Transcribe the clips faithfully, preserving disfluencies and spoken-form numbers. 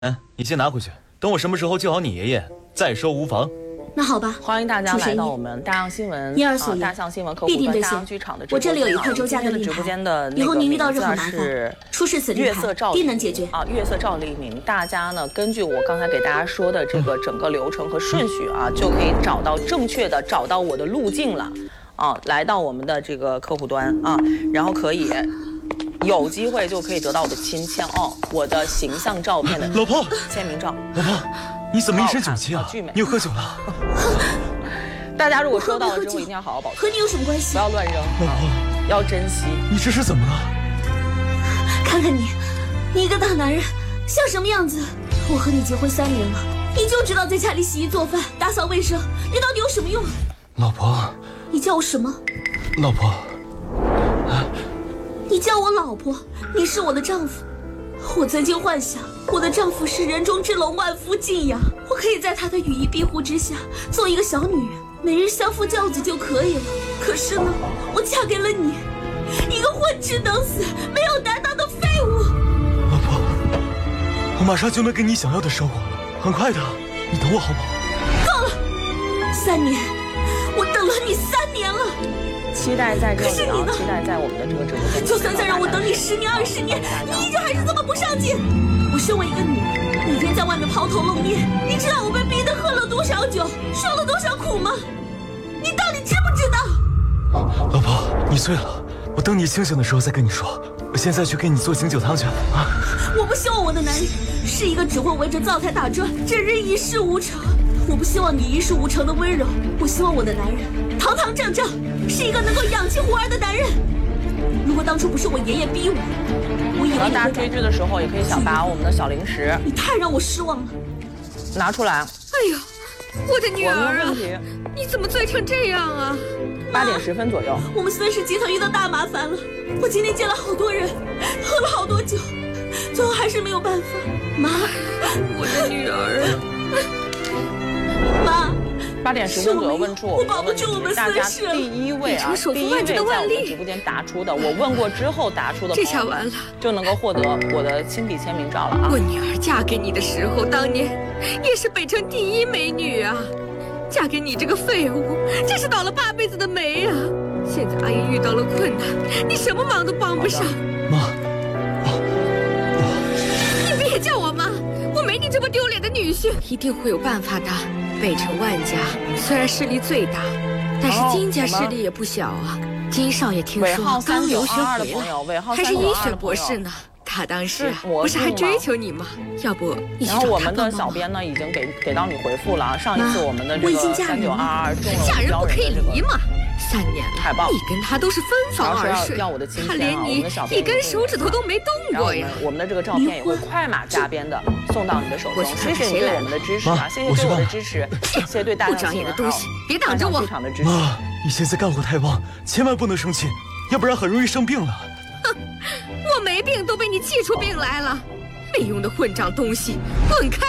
嗯，你先拿回去，等我什么时候救好你爷爷再收无妨。 那好吧， 欢迎大家来到我们大象新闻一二所大象新闻客户端大象剧场的直播间。 我这里有一块周家的立直播间牌， 的以后您遇到任何麻烦， 出示此立牌，必能解决啊。月色照黎明，大家呢根据我刚才给大家说的这个整个流程和顺序啊，就可以找到正确的找到我的路径了啊，来到我们的这个客户端啊，然后可以。有机会就可以得到我的亲签哦，我的形象照片的老婆签名照。 老婆，你怎么一身酒气啊？你又喝酒了？ 大家如果收到了之后，一定要好好保存。 和你有什么关系？ 不要乱扔， 老婆， 要珍惜。 你这是怎么了？ 看看你，你一个大男人像什么样子？我和你结婚三年了，你就知道在家里洗衣做饭、打扫卫生，你到底有什么用？ 老婆， 你叫我什么？ 老婆。 你叫我老婆，你是我的丈夫。我曾经幻想我的丈夫是人中之龙，万夫敬仰，我可以在他的羽翼庇护之下做一个小女人，每日相夫教子就可以了。可是呢，我嫁给了你，一个混吃等死、没有担当的废物。 老婆，我马上就能给你想要的生活了，很快的，你等我好吗？ 够了，三年，我等了你三年了。 期待在这里啊！期待在我们的这个直播间。 就算再让我等你十年二十年，你依旧还是这么不上进。我身为一个女人，每天在外面抛头露面，你知道我被逼得喝了多少酒，受了多少苦吗？你到底知不知道？ 老婆，你醉了，我等你清醒的时候再跟你说。我现在去给你做醒酒汤去啊！ 我不希望我的男人是一个只会围着灶台打转，整日一事无成。我不希望你一事无成的温柔，我希望我的男人堂堂正正，是一个能够养妻活儿的男人。如果当初不是我爷爷逼我，我以为大家追剧的时候也可以想把我们的小零食， 你太让我失望了， 拿出来。 哎呦，我的女儿啊，你怎么醉成这样啊？ 八点十分左右， 我们孙氏集团遇到大麻烦了。我今天见了好多人，喝了好多酒，最后还是没有办法。妈， 我的女儿啊。 妈， 八点十分左右问出我们的问题，大家第一位啊，第一位在我们直播间答出的，我问过之后答出的， 这下完了， 就能够获得我的亲笔签名照了啊！ 我女儿嫁给你的时候，当年也是北城第一美女啊，嫁给你这个废物，真是倒了八辈子的霉啊！现在阿姨遇到了困难，你什么忙都帮不上。 妈， 你别叫我妈，我没你这么丢脸的女婿，一定会有办法的。北城万家虽然势力最大，但是金家势力也不小啊。金少爷听说刚留学回来，还是医学博士呢。他当时不是还追求你吗？要不你去找他帮忙吗？ 然后我们的小编呢已经给给到你回复了啊。上一次我们的这个三九二二中了嫁人不可以离嘛。三年了， 你跟他都是分房而睡，他连你一根手指头都没动过呀。 我们的这个照片也会快马加鞭的送到你的手中。谢谢你对我们的支持啊！谢谢对我的支持，谢谢对大象新闻号、 别挡着我。 妈，你现在干活太旺，千万不能生气，要不然很容易生病了。 哼，我没病都被你气出病来了，没用的混账东西，滚开！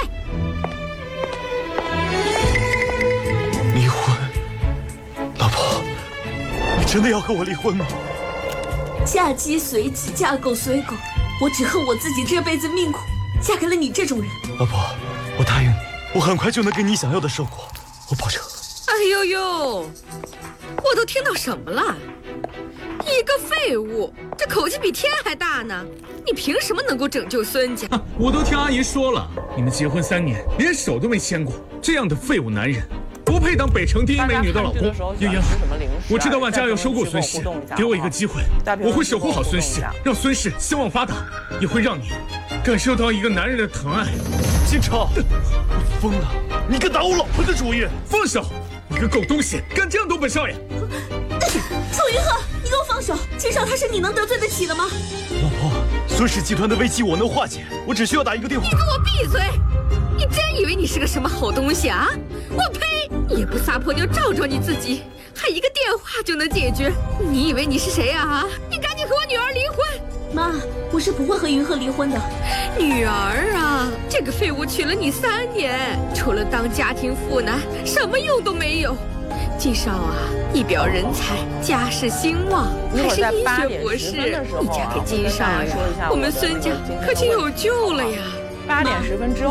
离婚，老婆。真的要和我离婚吗？ 嫁鸡随鸡，嫁狗随狗。我只恨我自己这辈子命苦，嫁给了你这种人。 老婆，我答应你，我很快就能给你想要的生活，我保证。 哎呦呦，我都听到什么了？一个废物，这口气比天还大呢！你凭什么能够拯救孙家？ 啊、我都听阿姨说了，你们结婚三年，连手都没牵过，这样的废物男人。不配当北城第一美女的老公。英英，我知道万家要收购孙氏，给我一个机会，我会守护好孙氏，让孙氏兴旺发达，也会让你感受到一个男人的疼爱。 金超，你疯了！你敢打我老婆的主意？ 放手！你个狗东西，敢这样动本少爷！ 楚云鹤，你给我放手！金少他是你能得罪得起的吗？ 老婆，孙氏集团的危机我能化解，我只需要打一个电话。 你给我闭嘴！你真以为你是个什么好东西啊？我呸！也不撒泼尿照照你自己，还一个电话就能解决？你以为你是谁啊？你赶紧和我女儿离婚！ 妈，我是不会和云鹤离婚的。 女儿啊，这个废物娶了你三年，除了当家庭妇男，什么用都没有。金少啊，一表人才，家世兴旺，还是医学博士。你嫁给金少呀，我们孙家可就有救了呀！ 八点十分之后。